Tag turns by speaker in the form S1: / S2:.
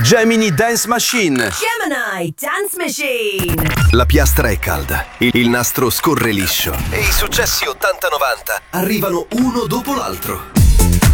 S1: Gemini Dance Machine.
S2: Gemini Dance Machine.
S3: La piastra è calda, il nastro scorre liscio e i successi 80-90 arrivano uno dopo l'altro.